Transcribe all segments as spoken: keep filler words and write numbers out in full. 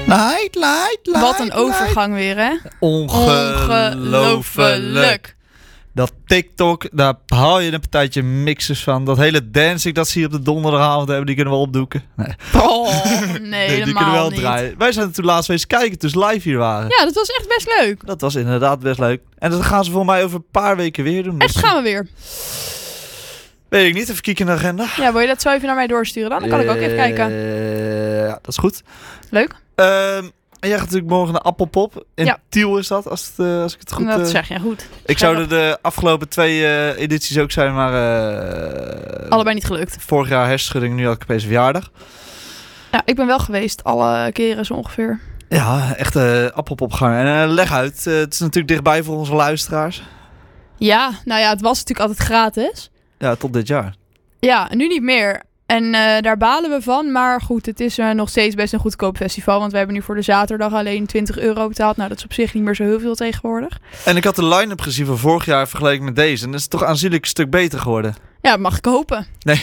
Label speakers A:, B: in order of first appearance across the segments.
A: Light, light, light.
B: Wat een overgang weer, hè?
A: Ongelooflijk.
B: Ongelooflijk.
A: Dat TikTok, daar haal je een partijtje mixers van. Dat hele dancing dat ze hier op de donderdagavond hebben, die kunnen we opdoeken. Nee,
B: Oh, nee,
A: nee
B: helemaal
A: die kunnen we wel
B: niet.
A: draaien. Wij zijn er toen laatst eens kijken, dus live hier waren.
B: Ja, dat was echt best leuk.
A: Dat was inderdaad best leuk. En dat gaan ze voor mij over een paar weken weer doen.
B: Echt,
A: Dus
B: gaan we weer.
A: weet ik niet, even kijken in de agenda.
B: Ja, wil je dat zo even naar mij doorsturen dan? Dan kan ik ook even kijken.
A: Eh, Ja, dat is goed.
B: Leuk.
A: Ehm, en jij gaat natuurlijk morgen naar Appelpop. In
B: Ja.
A: Tiel is dat, als, het, eh, als ik het goed...
B: dat
A: eh,
B: zeg je goed.
A: ik zou er de afgelopen twee eh, edities ook zijn, maar... eh,
B: Allebei niet gelukt.
A: Vorig jaar hersenschudding, nu had ik opeens verjaardag.
B: Ja, ik ben wel geweest. Alle keren zo ongeveer.
A: Ja, echt uh, Appelpopganger. En uh, leg uit, uh, het is natuurlijk dichtbij voor onze luisteraars.
B: Ja, nou ja, het was natuurlijk altijd gratis.
A: Ja, tot dit jaar.
B: Ja, nu niet meer. En uh, daar balen we van. Maar goed, het is uh, nog steeds best een goedkoop festival. Want we hebben nu voor de zaterdag alleen twintig euro betaald. Nou, dat is op zich niet meer zo heel veel tegenwoordig.
A: En ik had de line-up gezien van vorig jaar vergeleken met deze. En dat is toch aanzienlijk een stuk beter geworden.
B: Ja, dat mag ik hopen.
A: Nee.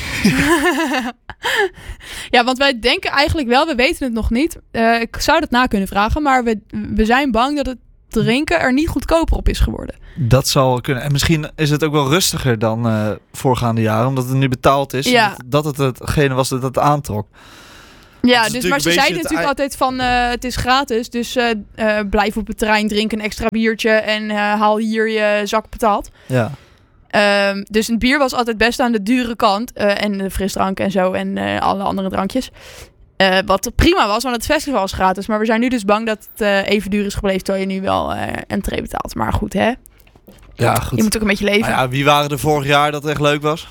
B: Ja, want wij denken eigenlijk wel, we weten het nog niet. Uh, ik zou dat na kunnen vragen. Maar we, we zijn bang dat het drinken er niet goedkoper op is geworden.
A: Dat zal kunnen. En misschien is het ook wel rustiger dan uh, voorgaande jaren. Omdat het nu betaald is.
B: Ja.
A: Dat het hetgene was dat het aantrok.
B: Ja,
A: is
B: dus, maar ze
A: een beetje
B: zeiden
A: het
B: natuurlijk
A: ei-
B: altijd van uh, het is gratis. Dus uh, uh, blijf op het terrein, drink een extra biertje en uh, haal hier je zak betaald.
A: Ja.
B: Um, dus het bier was altijd best aan de dure kant. Uh, en de frisdrank en zo en uh, alle andere drankjes. Uh, wat prima was, want het festival was gratis. Maar we zijn nu dus bang dat het uh, even duur is gebleven terwijl je nu wel uh, entree betaalt. Maar goed, hè?
A: Ja, goed.
B: Je moet ook een beetje leven.
A: Nou ja, wie waren er vorig jaar dat het echt leuk was?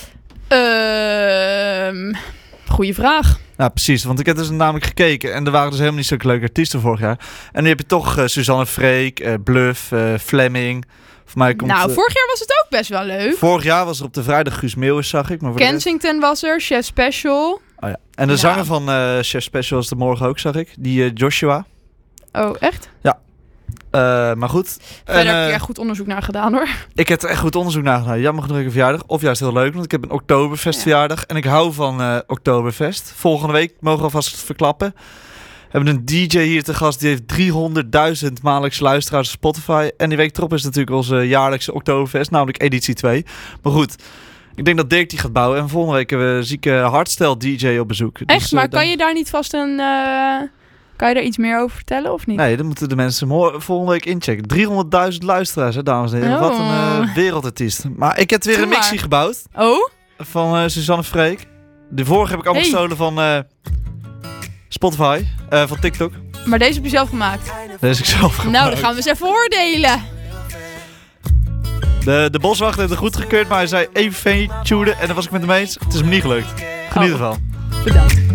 B: Uh, goeie vraag.
A: Ja, precies. Want ik heb dus namelijk gekeken. En er waren dus helemaal niet zulke leuke artiesten vorig jaar. En nu heb je toch uh, Suzanne Freek, uh, Bluff, uh, Fleming. Voor mij komt,
B: Nou,
A: uh,
B: vorig jaar was het ook best wel leuk.
A: vorig jaar was er op de vrijdag Guus Meeuwis, zag ik. Maar voor de rest-
B: Kensington was er, Chef Special.
A: Oh, ja. En de
B: Ja.
A: zanger van uh, Chef Special was er morgen ook, zag ik. Die uh, Joshua.
B: Oh, echt?
A: Uh, maar goed.
B: Verder
A: En,
B: heb ik
A: uh,
B: er echt goed onderzoek naar gedaan, hoor.
A: ik heb er echt goed onderzoek naar gedaan. Jammer genoeg een verjaardag. Of juist heel leuk, want ik heb een Oktoberfest
B: Ja.
A: verjaardag. En ik hou van uh, Oktoberfest. Volgende week mogen we alvast verklappen. We hebben een D J hier te gast. Die heeft driehonderdduizend maandelijkse luisteraars op Spotify. En die week erop is natuurlijk onze jaarlijkse Oktoberfest. Namelijk editie twee. Maar goed. Ik denk dat Dirk die gaat bouwen. En volgende week hebben we een zieke hardstyle D J op bezoek.
B: Echt?
A: Dus, uh,
B: maar
A: dan-
B: kan je daar niet vast een... Uh, kan je daar iets meer over vertellen, of niet?
A: Nee, dan moeten de mensen mo- volgende week inchecken. driehonderdduizend luisteraars, hè, dames en heren.
B: Oh.
A: Wat een uh, wereldartiest. Maar ik heb weer
B: Doe
A: een mixie
B: maar.
A: gebouwd.
B: Oh?
A: Van uh, Suzanne Freek. De vorige heb ik allemaal
B: Hey.
A: gestolen van uh, Spotify. Uh, van TikTok.
B: Maar deze heb je zelf gemaakt.
A: Deze heb ik zelf gemaakt.
B: Nou, dan gaan we eens even oordelen.
A: De, de boswachter heeft het goed gekeurd, maar hij zei even tune en dan was ik met hem eens. Het is hem niet gelukt. Geniet
B: Oh.
A: ervan.
B: Bedankt.